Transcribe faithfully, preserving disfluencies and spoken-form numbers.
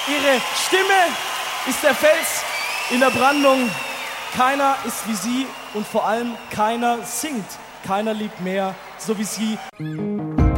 Ihre Stimme ist der Fels in der Brandung. Keiner ist wie sie und vor allem keiner singt. Keiner liebt mehr so wie sie.